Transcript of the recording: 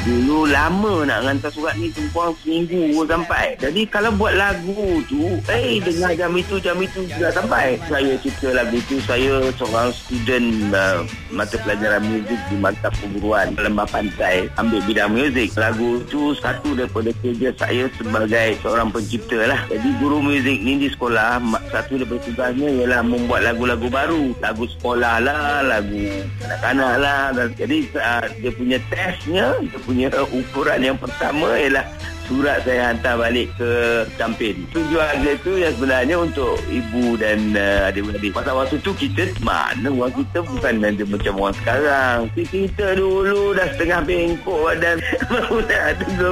Dulu lama nak hantar surat ni, kurang seminggu sampai. Jadi kalau buat lagu tu, dengar jam itu sudah sampai. Saya cipta lagu tu, saya seorang student mata pelajaran muzik di Maktab Perguruan Lembah Pantai, ambil bidang muzik. Lagu tu satu daripada kerja saya sebagai seorang pencipta lah. Jadi guru muzik ni di sekolah, satu daripada tugasnya ialah membuat lagu-lagu baru, lagu sekolah lah, lagu kanak-kanak lah. Jadi dia punya testnya, dia punya ukuran yang pertama ialah surat saya hantar balik ke Campin. Tujuan dia tu yang sebenarnya untuk ibu dan adik-adik. Pasal waktu tu kita mana orang kita bukan ada macam orang sekarang. Kita dulu dah setengah bengkok badan. Baru nak